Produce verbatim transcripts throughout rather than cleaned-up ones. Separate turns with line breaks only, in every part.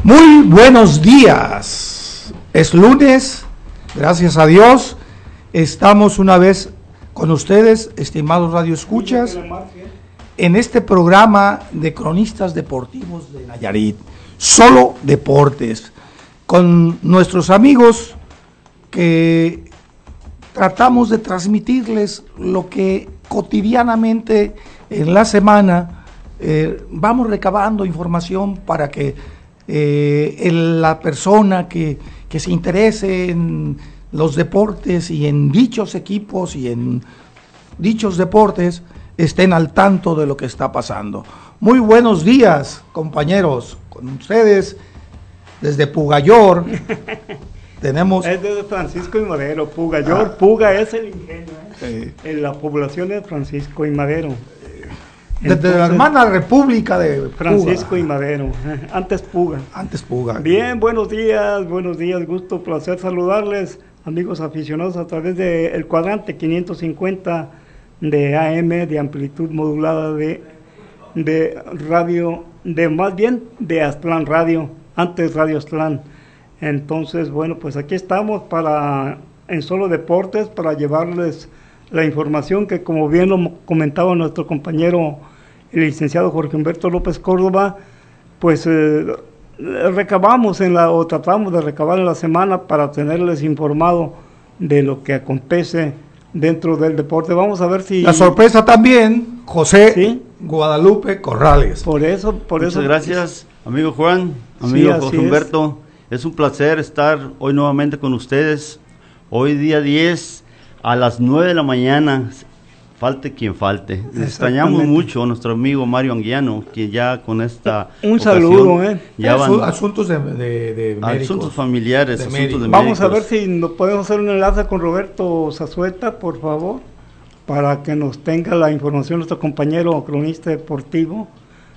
Muy buenos días. Es lunes, gracias a Dios. Estamos una vez con ustedes, estimados radioescuchas, en este programa de cronistas deportivos de Nayarit, Solo Deportes, con nuestros amigos que tratamos de transmitirles lo que cotidianamente en la semana eh, vamos recabando información para que eh, el, la persona que, que se interese en los deportes y en dichos equipos y en dichos deportes estén al tanto de lo que está pasando. Muy buenos días, compañeros, con ustedes desde Pugayor. Tenemos...
Es de Francisco y Madero, Pugayor, ah, Puga es el ingenio, ¿eh? Sí. En la población de Francisco y Madero.
Desde Entonces, la hermana República de
Francisco
Puga.
y Madero, antes Puga.
Antes Puga.
Bien, buenos días, buenos días, gusto, placer saludarles, amigos aficionados, a través del cuadrante quinientos cincuenta de A M, de amplitud modulada de, de radio, de más bien de Aztlán Radio, antes Radio Aztlán. Entonces, bueno, pues aquí estamos para en Solo Deportes para llevarles la información que, como bien lo comentaba nuestro compañero el licenciado Jorge Humberto López Córdoba, pues eh, recabamos en la o tratamos de recabar en la semana para tenerles informado de lo que acontece dentro del deporte. Vamos a ver si
la sorpresa también, José ¿Sí? Guadalupe Corrales.
Por eso, por
Muchas
eso.
gracias, amigo Juan, amigo
sí,
Jorge Humberto. Es. es un placer estar hoy nuevamente con ustedes. Hoy día diez a las nueve de la mañana, falte quien falte. Extrañamos mucho a nuestro amigo Mario Anguiano, que ya con esta
un saludo, eh.
Ya van asuntos de, de, de médicos,
asuntos familiares,
de
asuntos de
Vamos
médicos.
a ver si nos podemos hacer un enlace con Roberto Zazueta, por favor, para que nos tenga la información nuestro compañero cronista deportivo,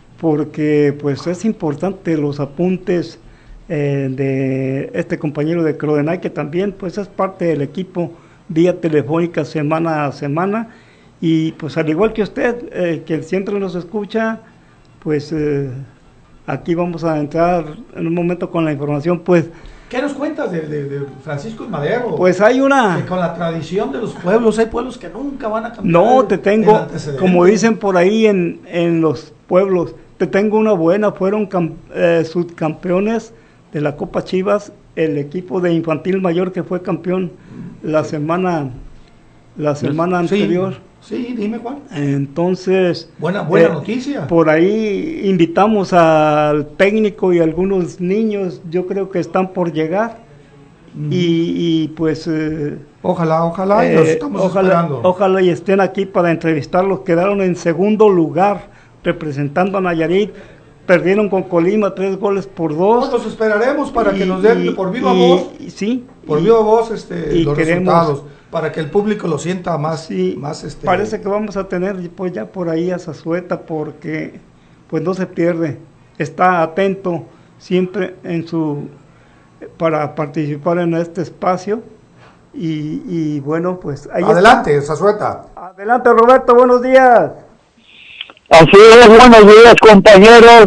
porque pues es importante los apuntes eh, de este compañero de Crodenay, que también pues es parte del equipo vía telefónica semana a semana, y pues al igual que usted, eh, que siempre nos escucha, pues eh, aquí vamos a entrar en un momento con la información. Pues
¿qué nos cuentas de, de, de Francisco y Madero?
Pues hay una...
Que con la tradición de los pueblos, hay pueblos que nunca van a cambiar.
No, te tengo, como dicen por ahí en, en los pueblos, te tengo una buena, fueron cam, eh, subcampeones de la Copa Chivas, el equipo de infantil mayor que fue campeón la semana la semana
sí,
anterior.
Sí, dime Juan.
Entonces,
buena buena
eh,
noticia.
Por ahí invitamos al técnico y algunos niños, yo creo que están por llegar. Mm. Y, y pues eh,
ojalá, ojalá, eh, y los estamos
ojalá,
esperando.
Ojalá y estén aquí para entrevistarlos. Quedaron en segundo lugar representando a Nayarit. Perdieron con Colima tres goles por dos.
Pues los esperaremos para y, que nos den y, por viva
y,
voz,
y, sí,
por
y,
viva voz este,
y
los
queremos,
resultados, para que el público lo sienta más.
Sí,
más este,
parece que vamos a tener pues ya por ahí a Zazueta, porque pues no se pierde, está atento siempre en su para participar en este espacio y, y bueno pues ahí
adelante está. Zazueta.
Adelante Roberto, buenos días.
Así es, buenos días compañeros,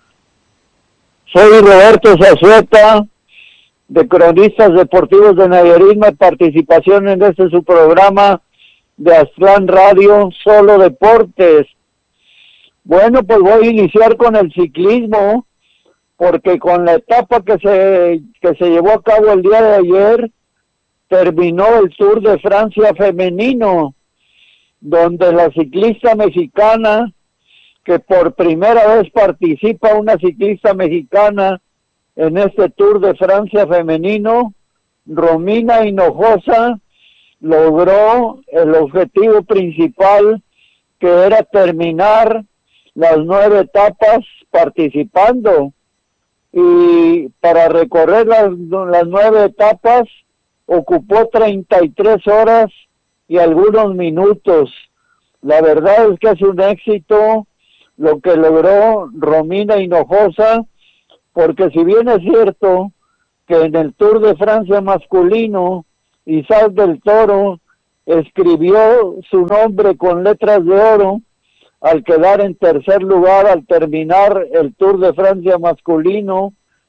soy Roberto Zazueta, de Cronistas Deportivos de Nayarit, mi participación en este su programa de Aztlán Radio, Solo Deportes. Bueno, pues voy a iniciar con el ciclismo, porque con la etapa que se, que se llevó a cabo el día de ayer, terminó el Tour de Francia femenino, donde la ciclista mexicana, que por primera vez participa una ciclista mexicana en este Tour de Francia femenino, Romina Hinojosa, logró el objetivo principal, que era terminar las nueve etapas participando. Y para recorrer las, las nueve etapas, ocupó treinta y tres horas y algunos minutos. La verdad es que es un éxito lo que logró Romina Hinojosa, porque si bien es cierto que en el Tour de Francia masculino, Isaac del Toro escribió su nombre con letras de oro al quedar en tercer lugar al terminar el Tour de Francia masculino,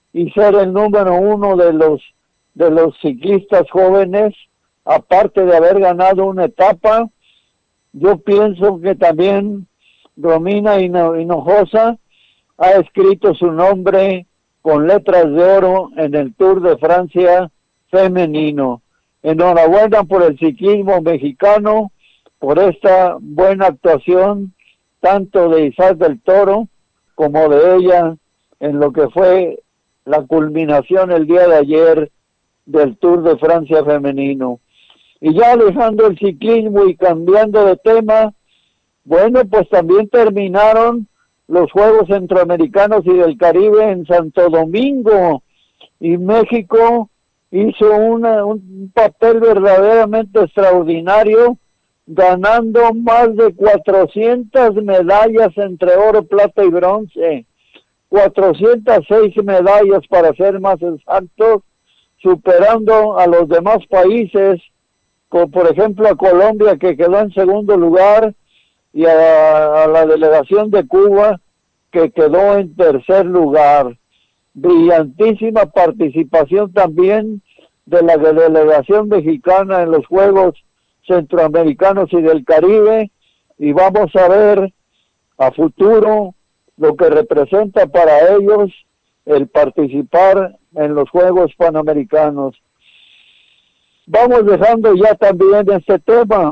y ser el número uno de los de los ciclistas jóvenes, aparte de haber ganado una etapa. Yo pienso que también Romina Hinojosa ha escrito su nombre con letras de oro en el Tour de Francia femenino. Enhorabuena por el ciclismo mexicano, por esta buena actuación, tanto de Isaac del Toro como de ella, en lo que fue la culminación el día de ayer del Tour de Francia femenino. Y ya dejando el ciclismo y cambiando de tema, bueno, pues también terminaron los Juegos Centroamericanos y del Caribe en Santo Domingo, y México hizo una, un papel verdaderamente extraordinario, ganando más de cuatrocientas medallas entre oro, plata y bronce, cuatrocientas seis medallas para ser más exactos, superando a los demás países, como por ejemplo a Colombia, que quedó en segundo lugar, y a, a la delegación de Cuba, que quedó en tercer lugar. Brillantísima participación también de la delegación mexicana en los Juegos Centroamericanos y del Caribe, y vamos a ver a futuro lo que representa para ellos el participar en los Juegos Panamericanos. Vamos dejando ya también este tema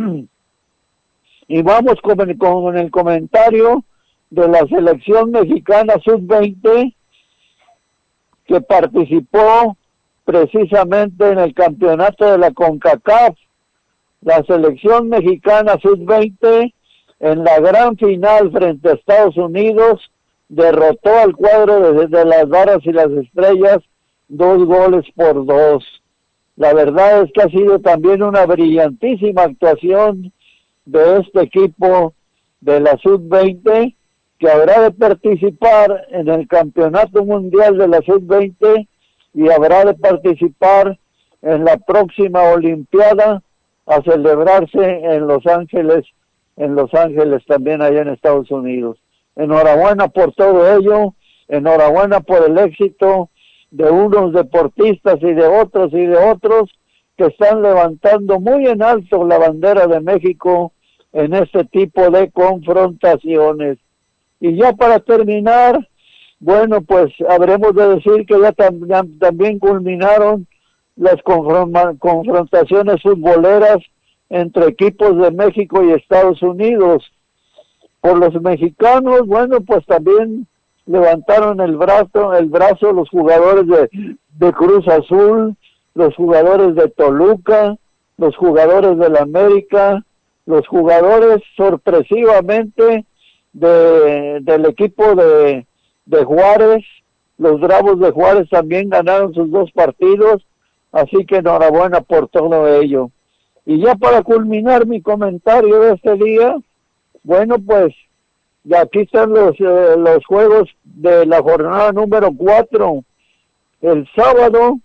y vamos con el, con el comentario de la selección mexicana sub veinte, que participó precisamente en el campeonato de la CONCACAF. La selección mexicana sub veinte en la gran final frente a Estados Unidos derrotó al cuadro de, de las Varas y las Estrellas dos goles por dos. La verdad es que ha sido también una brillantísima actuación de este equipo de la sub veinte, que habrá de participar en el Campeonato Mundial de la sub veinte y habrá de participar en la próxima Olimpiada a celebrarse en Los Ángeles, en Los Ángeles también allá en Estados Unidos. Enhorabuena por todo ello, enhorabuena por el éxito de unos deportistas y de otros y de otros que están levantando muy en alto la bandera de México en este tipo de confrontaciones. Y ya para terminar, bueno, pues habremos de decir que ya, tam ya también culminaron las confrontaciones futboleras entre equipos de México y Estados Unidos. Por los mexicanos, bueno, pues también levantaron el brazo, el brazo los jugadores de, de Cruz Azul, los jugadores de Toluca, los jugadores del América, los jugadores sorpresivamente de, del equipo de, de Juárez. Los Bravos de Juárez también ganaron sus dos partidos, así que enhorabuena por todo ello. Y ya para culminar mi comentario de este día, bueno, pues ya aquí están los, eh, los juegos de la jornada número cuatro. El sábado,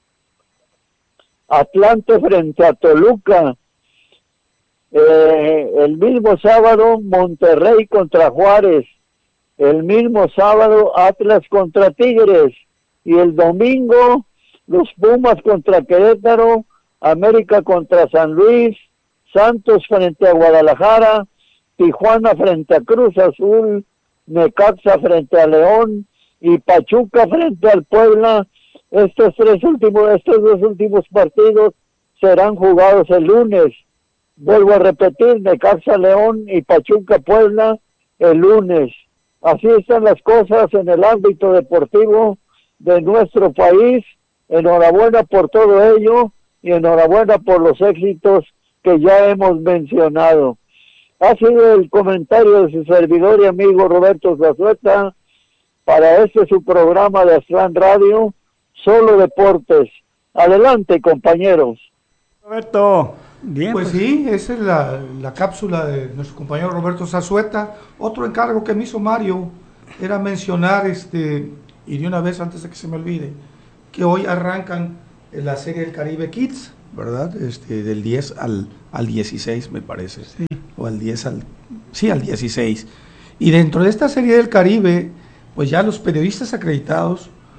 Atlante frente a Toluca. Eh, el mismo sábado, Monterrey contra Juárez. El mismo sábado, Atlas contra Tigres. Y el domingo, los Pumas contra Querétaro, América contra San Luis, Santos frente a Guadalajara, Tijuana frente a Cruz Azul, Necaxa frente a León y Pachuca frente al Puebla. Estos tres últimos, estos dos últimos partidos serán jugados el lunes. Vuelvo a repetir, Necaxa León y Pachuca Puebla el lunes. Así están las cosas en el ámbito deportivo de nuestro país. Enhorabuena por todo ello y enhorabuena por los éxitos que ya hemos mencionado. Ha sido el comentario de su servidor y amigo Roberto Zazueta para este su programa de Aztlán Radio, Solo Deportes. Adelante, compañeros.
Roberto, bien.
Pues, pues sí, esa es la, la cápsula de nuestro compañero Roberto Zazueta. Otro encargo que me hizo Mario era mencionar, este y de una vez antes de que se me olvide, que hoy arrancan la serie del Caribe Kids, ¿verdad? Este, del diez al, al dieciséis, me parece. Sí. O al diez al... Sí, al dieciséis. Y dentro de esta serie del Caribe, pues ya los periodistas acreditados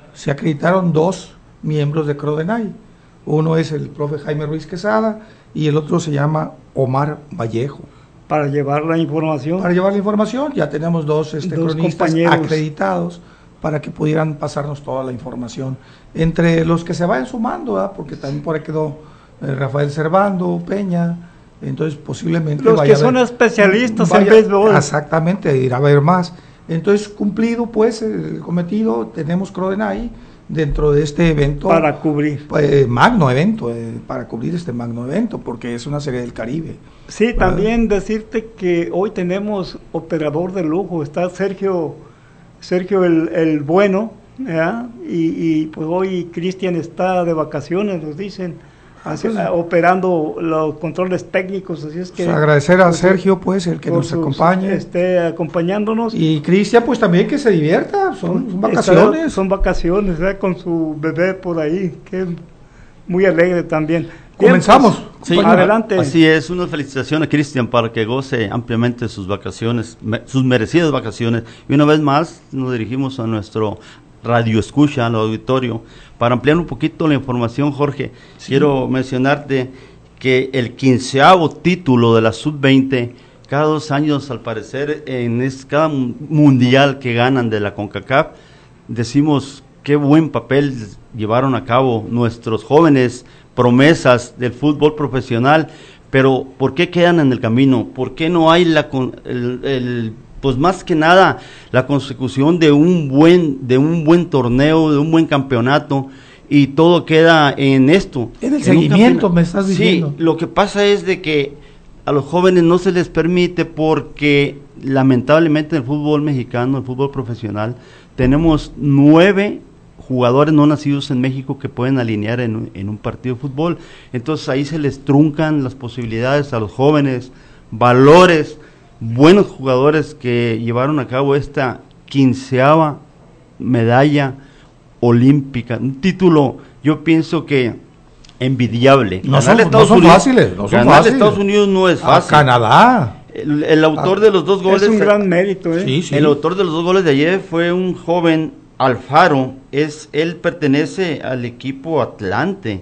se acreditaron dos miembros de CRODENAI. Uno es el profe Jaime Ruiz Quesada y el otro se llama Omar Vallejo.
Para llevar la información.
Para llevar la información, ya tenemos dos, este, dos cronistas compañeros acreditados para que pudieran pasarnos toda la información. Entre los que se vayan sumando, ¿verdad? Porque también por ahí quedó eh, Rafael Servando, Peña, entonces posiblemente
los
vaya
que son
haber,
especialistas
vaya,
en béisbol.
Exactamente, irá a haber más. Entonces, cumplido pues el cometido, tenemos CRODENAI dentro de este evento.
Para cubrir.
Pues, magno evento, eh, para cubrir este magno evento, porque es una serie del Caribe.
Sí, ¿verdad? También decirte que hoy tenemos operador de lujo, está Sergio, Sergio el, el bueno, ¿verdad? Y, y pues hoy Cristian está de vacaciones, nos dicen, así, pues, operando los controles técnicos, así es que...
Pues agradecer a Sergio, pues, el que nos sus, acompañe.
Esté acompañándonos.
Y Cristian, pues también que se divierta, son, son vacaciones.
Está, son vacaciones, ¿verdad? Con su bebé por ahí, que muy alegre también.
Comenzamos.
Bien, pues, sí, adelante. Así es, una felicitación a Cristian para que goce ampliamente sus vacaciones, me, sus merecidas vacaciones. Y una vez más nos dirigimos a nuestro radio escucha, al auditorio, para ampliar un poquito la información, Jorge. Sí. Quiero mencionarte que el quinceavo título de la sub veinte, cada dos años al parecer, en es, cada mundial que ganan de la CONCACAF, decimos qué buen papel llevaron a cabo nuestros jóvenes promesas del fútbol profesional, pero ¿por qué quedan en el camino? ¿Por qué no hay la el, el pues más que nada la consecución de un buen de un buen torneo, de un buen campeonato, y todo queda en esto?
En el en seguimiento, me estás diciendo.
Sí, lo que pasa es de que a los jóvenes no se les permite porque lamentablemente en el fútbol mexicano, el fútbol profesional, tenemos nueve jugadores no nacidos en México que pueden alinear en, en un partido de fútbol. Entonces ahí se les truncan las posibilidades a los jóvenes, valores, buenos jugadores que llevaron a cabo esta quinceava medalla olímpica, un título yo pienso que envidiable.
No son, no son Unidos, fáciles, no son
ganar
fáciles.
Estados Unidos no es fácil.
A Canadá.
El, el autor a, de los dos goles
es un gran mérito, ¿eh?
Sí, sí.
El autor de los dos goles de ayer fue un joven Alfaro, es él pertenece al equipo Atlante,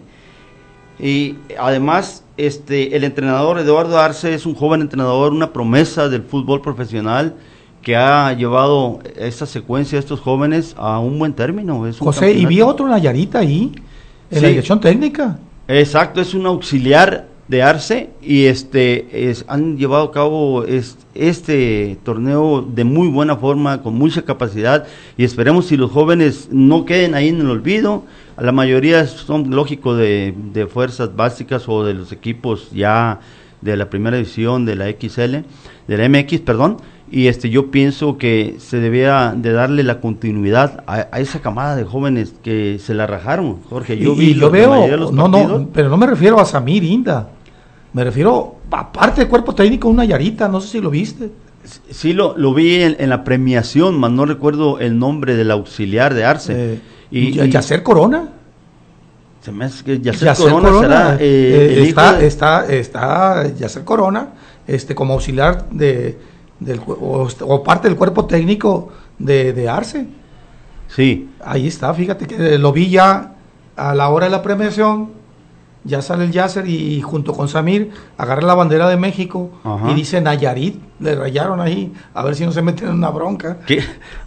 y además este el entrenador Eduardo Arce es un joven entrenador, una promesa del fútbol profesional que ha llevado esta secuencia de estos jóvenes a un buen término. Es un
José, campeonato. Y vi otro Nayarita ahí en sí, la dirección técnica.
Exacto, es un auxiliar de Arce y este es, han llevado a cabo es, este torneo de muy buena forma, con mucha capacidad, y esperemos si los jóvenes no queden ahí en el olvido. A la mayoría son lógicos de, de fuerzas básicas o de los equipos ya de la primera división, de la X L, de la M X, perdón, y este yo pienso que se debía de darle la continuidad a, a esa camada de jóvenes que se la rajaron, Jorge. Yo
y,
vi
y yo veo, no, no, pero no me refiero a Samir Inda, me refiero, aparte del cuerpo técnico, una Nayarita, no sé si lo viste.
Sí, lo, lo vi en, en la premiación, mas no recuerdo el nombre del auxiliar de Arce.
Eh, y, y Yacer Corona.
Se me hace que Yacer, Yacer Corona, Corona será eh,
eh,
el
está,
hijo de...
está, está Yacer Corona, este, como auxiliar de, del, o, o parte del cuerpo técnico de, de Arce.
Sí.
Ahí está, fíjate que lo vi ya a la hora de la premiación. Ya sale el Yacer y junto con Samir agarra la bandera de México. Ajá. Y dice Nayarit, le rayaron ahí, a ver si no se meten en una bronca.
Qué,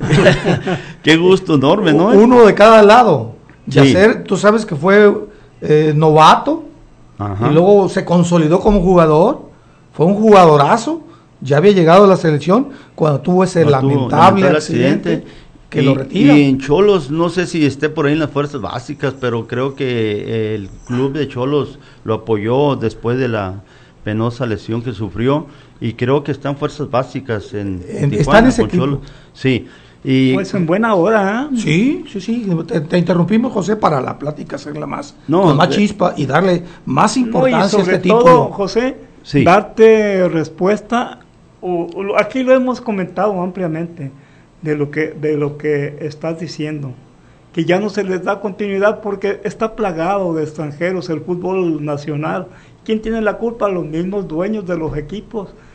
qué gusto enorme, ¿no?
Uno de cada lado. Yacer, sí. Tú sabes que fue eh, novato. Ajá. Y luego se consolidó como jugador, fue un jugadorazo, ya había llegado a la selección cuando tuvo ese no, lamentable tuvo accidente. accidente. Que
y,
lo retira.
Y en Cholos, no sé si esté por ahí en las fuerzas básicas, pero creo que el club de Cholos lo apoyó después de la penosa lesión que sufrió, y creo que están fuerzas básicas en,
en Tijuana, está en ese equipo.
Cholos. Sí. Y
pues en buena hora, ¿eh?
Sí, sí, sí. Te, te interrumpimos, José, para la plática hacerla más,
no,
con más
de,
chispa y darle más importancia
no, y sobre
a este todo,
título. José,
sí.
Darte respuesta. O, o, aquí lo hemos comentado ampliamente. de lo que de lo que estás diciendo, que ya no se les da continuidad porque está plagado de extranjeros el fútbol nacional. ¿Quién tiene la culpa? Los mismos dueños de los equipos.